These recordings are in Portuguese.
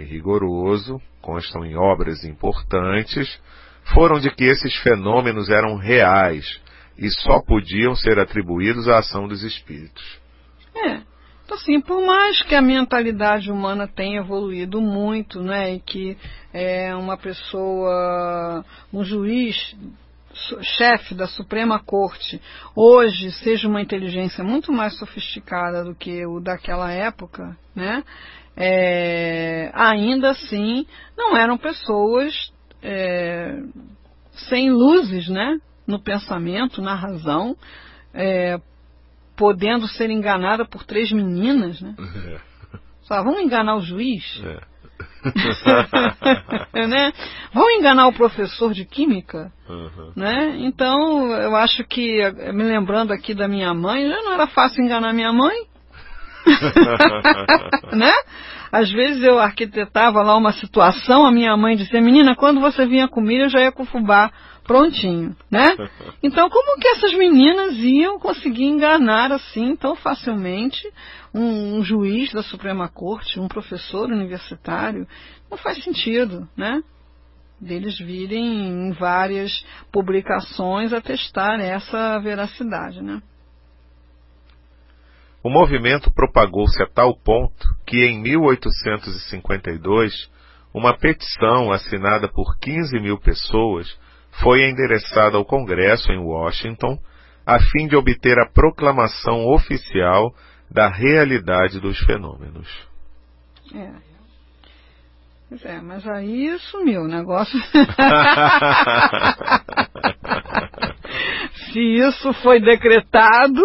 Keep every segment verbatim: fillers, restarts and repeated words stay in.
rigoroso, constam em obras importantes, foram de que esses fenômenos eram reais e só podiam ser atribuídos à ação dos espíritos. É, então assim, por mais que a mentalidade humana tenha evoluído muito, né, e que é, uma pessoa, um juiz, chefe da Suprema Corte, hoje seja uma inteligência muito mais sofisticada do que o daquela época, né, é, ainda assim não eram pessoas é, sem luzes, né, no pensamento, na razão, é, podendo ser enganada por três meninas, né? É. Só vamos enganar o juiz? É. Né? Vão enganar o professor de química? Uhum. Né? Então, eu acho que, me lembrando aqui da minha mãe, já não era fácil enganar minha mãe. Né? Às vezes eu arquitetava lá uma situação, a minha mãe dizia, menina, quando você vinha comigo eu já ia com o fubá prontinho, né? Então, como que essas meninas iam conseguir enganar assim tão facilmente um, um juiz da Suprema Corte, um professor universitário? Não faz sentido, né? Deles virem em várias publicações atestar essa veracidade, né? O movimento propagou-se a tal ponto que em mil oitocentos e cinquenta e dois, uma petição assinada por quinze mil pessoas foi endereçada ao Congresso em Washington, a fim de obter a proclamação oficial da realidade dos fenômenos. É. Pois é, mas aí sumiu o negócio. Se isso foi decretado,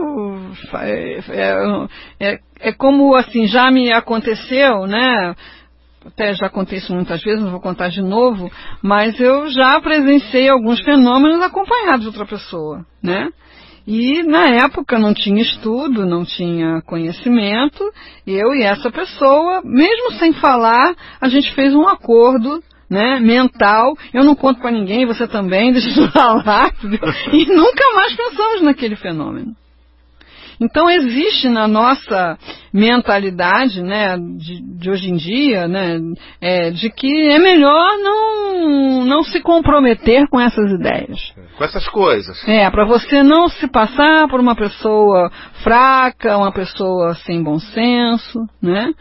é, é, é como assim, já me aconteceu, né? Até já contei isso muitas vezes, não vou contar de novo, mas eu já presenciei alguns fenômenos acompanhados de outra pessoa, né? E na época não tinha estudo, não tinha conhecimento, eu e essa pessoa, mesmo sem falar, a gente fez um acordo, né, mental, eu não conto para ninguém, você também, deixa eu falar, entendeu? E nunca mais pensamos naquele fenômeno. Então existe na nossa mentalidade, né, de, de hoje em dia, né, é, de que é melhor não, não se comprometer com essas ideias. Com essas coisas. É, para você não se passar por uma pessoa fraca, uma pessoa sem bom senso, né?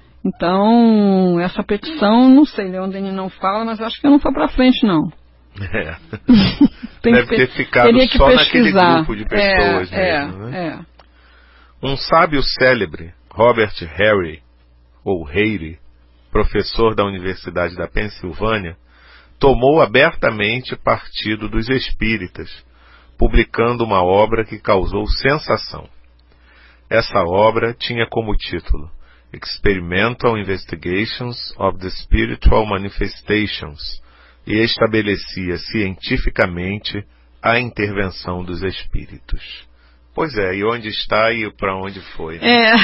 Então, essa petição, não sei, Leon Denis não fala, mas acho que não foi para frente, não. É. Tem Deve que, ter ficado que só pesquisar. naquele grupo de pessoas é, mesmo, é, né? É. Um sábio célebre, Robert Harry, ou Harry, professor da Universidade da Pensilvânia, tomou abertamente partido dos espíritas, publicando uma obra que causou sensação. Essa obra tinha como título Experimental Investigations of the Spiritual Manifestations e estabelecia cientificamente a intervenção dos espíritos. Pois é, e onde está e para onde foi? Né? É.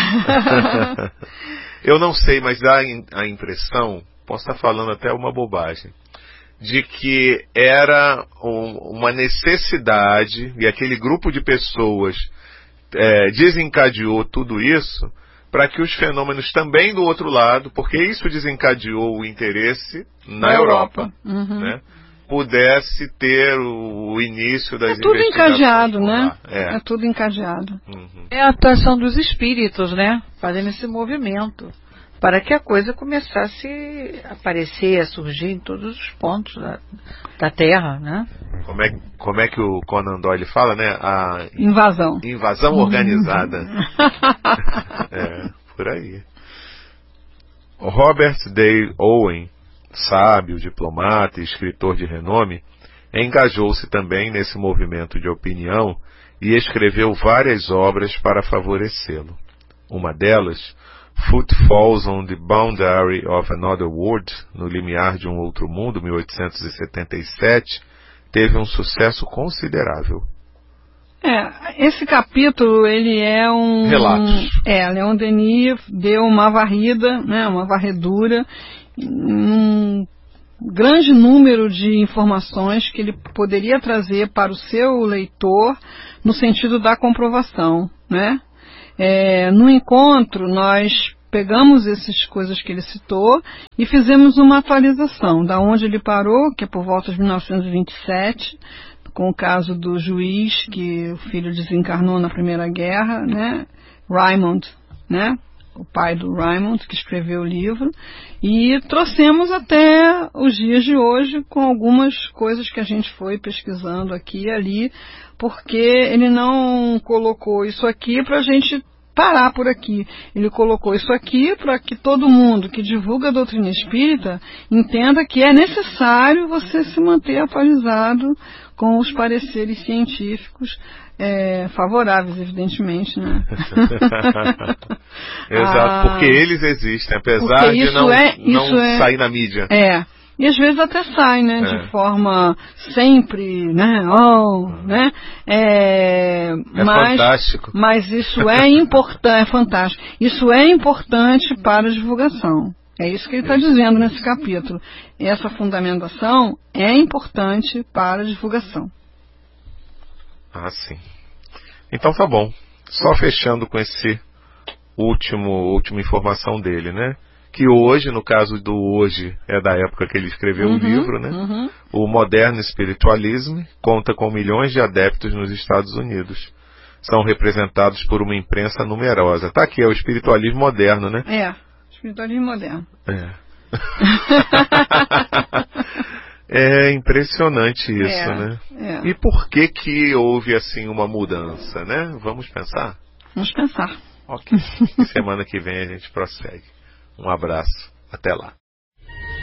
Eu não sei, mas dá a impressão, posso estar falando até uma bobagem, de que era um, uma necessidade, e aquele grupo de pessoas é, desencadeou tudo isso, para que os fenômenos também do outro lado, porque isso desencadeou o interesse na Europa, Europa uhum. né? Pudesse ter o, o início das investigações. É tudo encadeado, né? É. é tudo encadeado. Uhum. É a atuação dos espíritos, né? Fazendo esse movimento, para que a coisa começasse a aparecer, a surgir em todos os pontos da, da Terra, né? Como é, como é que o Conan Doyle fala, né? A invasão. Invasão organizada. É, por aí. O Robert Dale Owen, sábio, diplomata e escritor de renome, engajou-se também nesse movimento de opinião e escreveu várias obras para favorecê-lo. Uma delas, Footfalls on the Boundary of Another World, no limiar de um outro mundo, mil oitocentos e setenta e sete, teve um sucesso considerável. É, esse capítulo, ele é um... Relatos. É, Leon Denis deu uma varrida, né, uma varredura, um grande número de informações que ele poderia trazer para o seu leitor no sentido da comprovação, né? É, no encontro, nós pegamos essas coisas que ele citou e fizemos uma atualização da onde ele parou, que é por volta de mil novecentos e vinte e sete, com o caso do juiz que o filho desencarnou na Primeira Guerra, né? Raymond, né? O pai do Raymond, que escreveu o livro, e trouxemos até os dias de hoje com algumas coisas que a gente foi pesquisando aqui e ali, porque ele não colocou isso aqui para a gente parar por aqui. Ele colocou isso aqui para que todo mundo que divulga a doutrina espírita entenda que é necessário você se manter atualizado com os pareceres científicos é, favoráveis, evidentemente, né? Exato, ah, porque eles existem, apesar de não, é, não é, sair na mídia. É. E às vezes até sai, né? É. De forma sempre, né? Oh, né? É, é mas, fantástico. Mas isso é importante, é fantástico. Isso é importante para a divulgação. É isso que ele está dizendo nesse capítulo. Essa fundamentação é importante para a divulgação. Ah, sim. Então tá bom. Só fechando com esse último, última informação dele, né? Que hoje, no caso do hoje, é da época que ele escreveu uhum, o livro, né? Uhum. O Moderno Spiritualism conta com milhões de adeptos nos Estados Unidos. São representados por uma imprensa numerosa. Tá aqui, é o espiritualismo moderno, né? É, espiritualismo moderno. É. É impressionante isso, é, né? É. E por que que houve, assim, uma mudança, né? Vamos pensar? Vamos pensar. Ok. E semana que vem a gente prossegue. Um abraço. Até lá.